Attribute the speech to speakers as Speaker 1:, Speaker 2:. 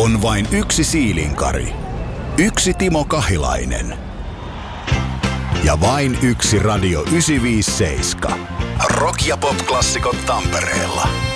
Speaker 1: On vain yksi Siilinkari. Yksi Timo Kahilainen. Ja vain yksi Radio 957. Rock- ja pop-klassikot Tampereella.